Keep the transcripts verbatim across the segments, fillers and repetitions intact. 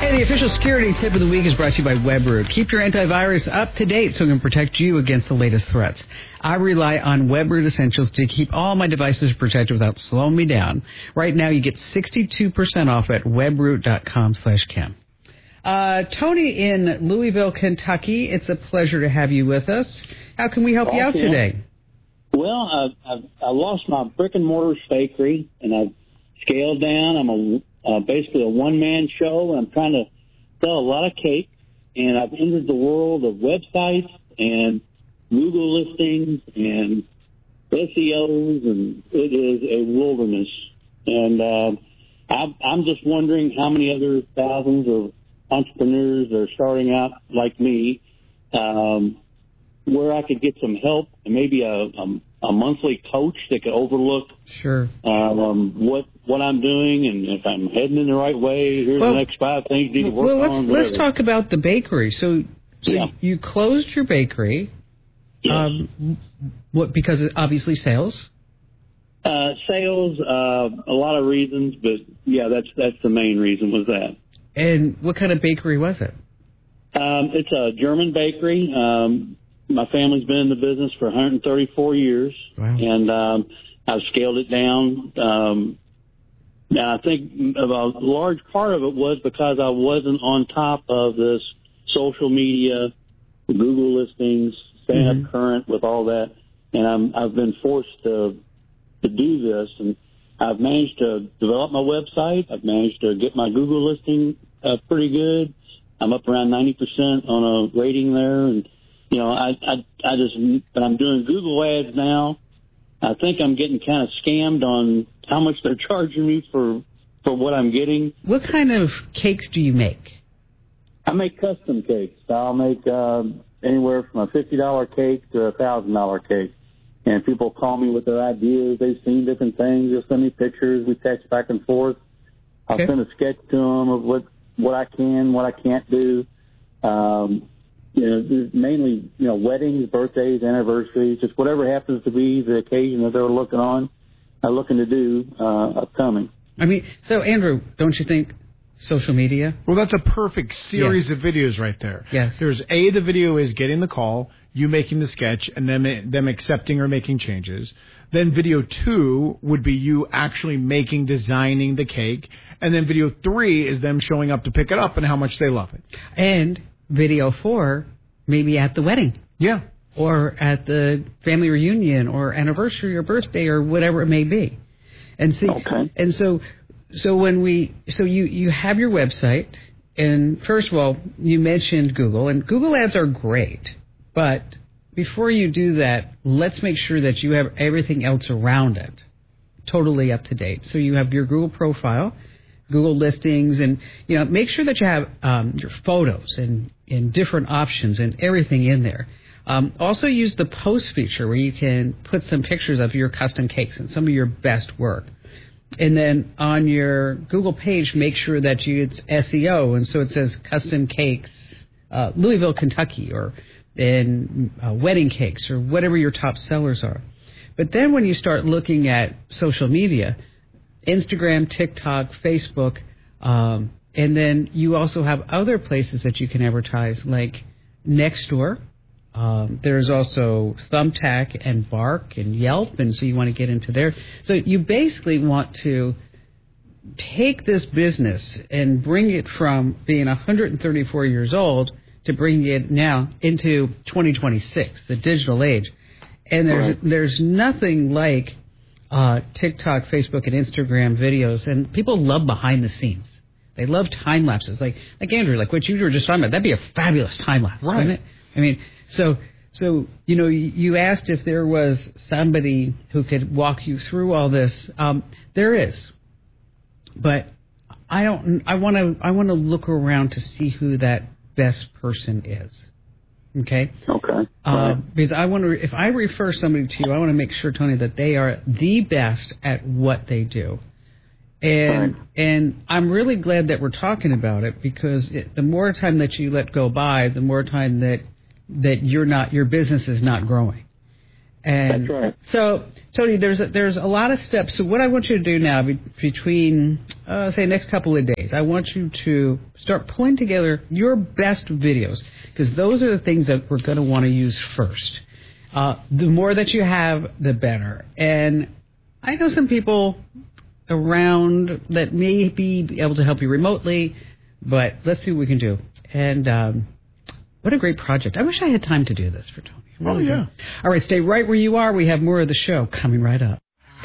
Hey, the official security tip of the week is brought to you by WebRoot. Keep your antivirus up to date so it can protect you against the latest threats. I rely on WebRoot Essentials to keep all my devices protected without slowing me down. Right now, you get sixty-two percent off at webroot.com slash Kim. Uh, Tony in Louisville, Kentucky, it's a pleasure to have you with us. How can we help okay. you out today? Well, I, I, I lost my brick and mortar bakery, and I've scaled down. I'm a Uh, basically a one-man show, and I'm trying to sell a lot of cake, and I've entered the world of websites and Google listings and S E Os, and it is a wilderness. And uh, I'm, I'm just wondering how many other thousands of entrepreneurs are starting out like me, um, where I could get some help and maybe a, a, a monthly coach that could overlook sure um, what what I'm doing, and if I'm heading in the right way. Here's well, the next five things you need to work well, let's, on. Well, let's whatever. talk about the bakery. So, so yeah. you closed your bakery. Yes. Um, what? Because of obviously sales. Uh, sales, uh, a lot of reasons, but yeah, that's that's the main reason was that. And what kind of bakery was it? Um, it's a German bakery. Um, my family's been in the business for one hundred thirty-four years, wow. and um, I've scaled it down. Um, and I think a large part of it was because I wasn't on top of this social media, Google listings, staying mm-hmm. up current with all that, and I'm, I've been forced to to do this, and I've managed to develop my website. I've managed to get my Google listing uh, pretty good. I'm up around ninety percent on a rating there, and you know, I I, I just, but I'm doing Google ads now. I think I'm getting kind of scammed on how much they're charging me for for what I'm getting. What kind of cakes do you make? I make custom cakes. I'll make uh, anywhere from a fifty dollar cake to a one thousand dollar cake. And people call me with their ideas. They've seen different things. They'll send me pictures. We text back and forth. I'll okay. send a sketch to them of what, what I can, what I can't do. Um, you know, mainly, you know, weddings, birthdays, anniversaries, just whatever happens to be the occasion that they're looking on, uh, looking to do uh, upcoming. I mean, so, Andrew, don't you think social media? Well, that's a perfect series yes. of videos right there. Yes. There's A, the video is getting the call, you making the sketch, and then them accepting or making changes. Then video two would be you actually making, designing the cake. And then video three is them showing up to pick it up and how much they love it. And video four, maybe at the wedding. Yeah. Or at the family reunion or anniversary or birthday or whatever it may be. And see, okay. and so, so when we, so you, you have your website, and first of all, you mentioned Google, and Google ads are great. But before you do that, let's make sure that you have everything else around it totally up to date. So you have your Google profile, Google listings, and you know, make sure that you have um, your photos and, and different options and everything in there. Um, also use the post feature where you can put some pictures of your custom cakes and some of your best work. And then on your Google page, make sure that you, it's S E O, and so it says custom cakes, uh, Louisville, Kentucky, or in uh, wedding cakes, or whatever your top sellers are. But then when you start looking at social media, Instagram, TikTok, Facebook, um, and then you also have other places that you can advertise, like Nextdoor. Um, there's also Thumbtack and Bark and Yelp, and so you want to get into there. So you basically want to take this business and bring it from being one hundred thirty-four years old to bring it now into twenty twenty-six, the digital age. And there's right. there's nothing like uh, TikTok, Facebook, and Instagram videos, and people love behind the scenes. They love time lapses, like like Andrew, like what you were just talking about. That'd be a fabulous time lapse, right? Wouldn't it? I mean, so so you know, you asked if there was somebody who could walk you through all this. Um, there is, but I don't. I want to. I want to look around to see who that best person is. Okay. Okay. Uh, right. Because I want to. If I refer somebody to you, I want to make sure, Tony, that they are the best at what they do. And right. and I'm really glad that we're talking about it, because it, the more time that you let go by, the more time that that you're not your business is not growing. And That's right. So, Tony, there's a, there's a lot of steps. So what I want you to do now, be, between, uh, say, next couple of days, I want you to start pulling together your best videos, because those are the things that we're going to want to use first. Uh, the more that you have, the better. And I know some people around that may be able to help you remotely, but let's see what we can do. And um, what a great project. I wish I had time to do this for Tony. Really oh, yeah. good. All right, stay right where you are. We have more of the show coming right up.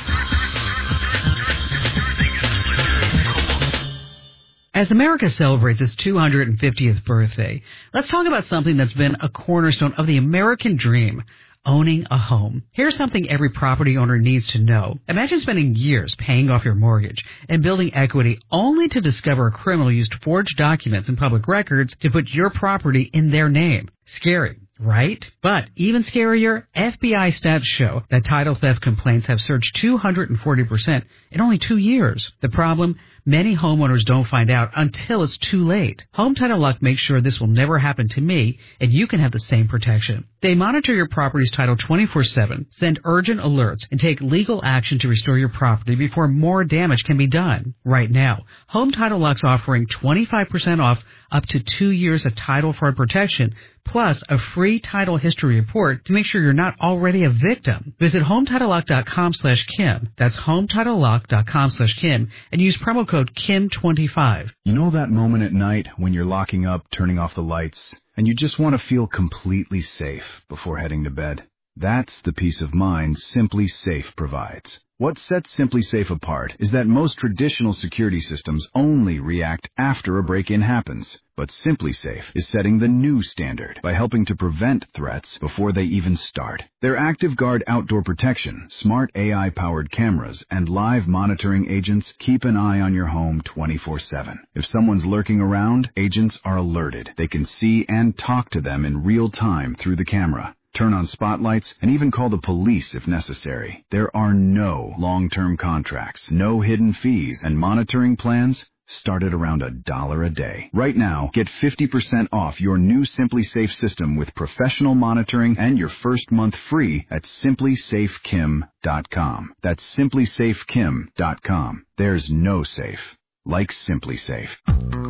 As America celebrates its two hundred fiftieth birthday, let's talk about something that's been a cornerstone of the American dream: owning a home. Here's something every property owner needs to know. Imagine spending years paying off your mortgage and building equity only to discover a criminal used forged documents and public records to put your property in their name. Scary, right? But even scarier, F B I stats show that title theft complaints have surged two hundred forty percent in only two years. The problem? Many homeowners don't find out until it's too late. Home Title Lock makes sure this will never happen to me, and you can have the same protection. They monitor your property's title twenty-four seven, send urgent alerts, and take legal action to restore your property before more damage can be done. Right now, Home Title Lock's offering twenty-five percent off up to two years of title fraud protection, plus a free title history report to make sure you're not already a victim. Visit HometitleLock.com slash Kim. That's HometitleLock.com slash Kim, and use promo code Kim twenty-five. You know that moment at night when you're locking up, turning off the lights, and you just want to feel completely safe before heading to bed? That's the peace of mind Simply Safe provides. What sets Simply Safe apart is that most traditional security systems only react after a break-in happens. But Simply Safe is setting the new standard by helping to prevent threats before they even start. Their Active Guard outdoor protection, smart A I-powered cameras, and live monitoring agents keep an eye on your home twenty-four seven. If someone's lurking around, agents are alerted. They can see and talk to them in real time through the camera, turn on spotlights, and even call the police if necessary. There are no long-term contracts, no hidden fees, and monitoring plans start at around a dollar a day. Right now, get fifty percent off your new Simply Safe system with professional monitoring and your first month free at Simply Safe Kim dot com. That's Simply Safe Kim dot com. There's no safe like Simply Safe.